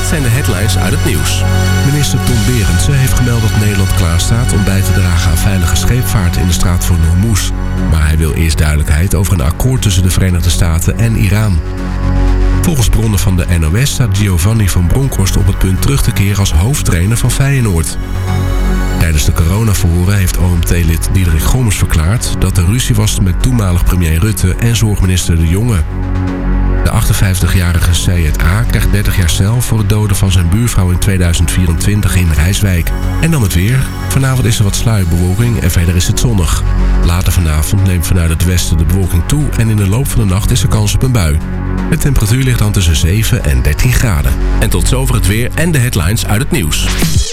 dit zijn de headlines uit het nieuws. Minister Ton Berendsen heeft gemeld dat Nederland klaarstaat om bij te dragen aan veilige scheepvaart in de straat van Hormuz. Maar hij wil eerst duidelijkheid over een akkoord tussen de Verenigde Staten en Iran. Volgens bronnen van de NOS staat Giovanni van Bronckhorst op het punt terug te keren als hoofdtrainer van Feyenoord. Tijdens de coronaverhoren heeft OMT-lid Diederik Gommers verklaard dat er ruzie was met toenmalig premier Rutte en zorgminister De Jonge. De 58-jarige Syed A. krijgt 30 jaar cel voor het doden van zijn buurvrouw in 2024 in Rijswijk. En dan het weer. Vanavond is er wat sluierbewolking en verder is het zonnig. Later vanavond neemt vanuit het westen de bewolking toe en in de loop van de nacht is er kans op een bui. De temperatuur ligt dan tussen 7 en 13 graden. En tot zover het weer en de headlines uit het nieuws.